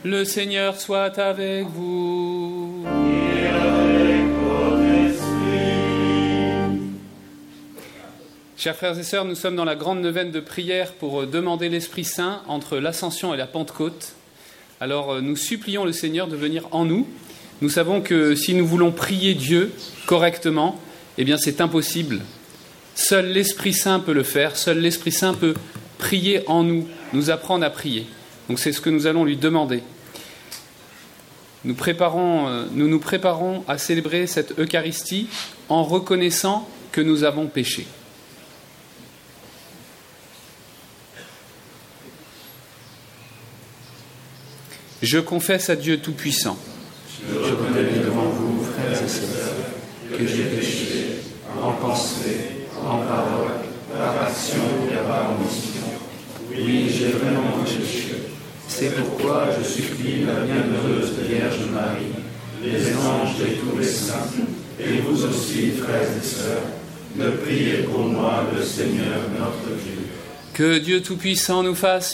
Le Seigneur soit avec vous. Et avec votre esprit. Chers frères et sœurs, nous sommes dans la grande neuvaine de prière pour demander l'Esprit Saint entre l'Ascension et la Pentecôte. Alors nous supplions le Seigneur de venir en nous. Nous savons que si nous voulons prier Dieu correctement, eh bien c'est impossible. Seul l'Esprit Saint peut le faire, seul l'Esprit Saint peut prier en nous, nous apprendre à prier. Donc c'est ce que nous allons lui demander. Nous nous préparons à célébrer cette Eucharistie en reconnaissant que nous avons péché. Je confesse à Dieu Tout-Puissant. Je reconnais devant vous, frères et sœurs, que j'ai péché en pensée, en parole, par action et par omission. Oui, j'ai vraiment péché. C'est pourquoi je supplie la bienheureuse Vierge Marie, les anges et tous les saints, et vous aussi, frères et sœurs, de prier pour moi le Seigneur notre Dieu. Que Dieu Tout-Puissant nous fasse